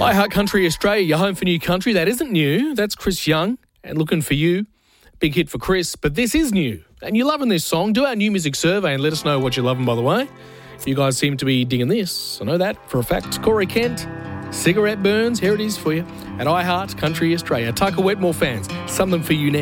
Heart Country Australia, your home for new country. That isn't new. That's Chris Young and Looking for You. Big hit for Chris, but this is new. And you're loving this song. Do our new music survey and let us know what you're loving, by the way. You guys seem to be digging this. I know that for a fact. Corey Kent, Cigarette Burns. Here it is for you at iHeart Country Australia. Tucker Wetmore fans, something for you now.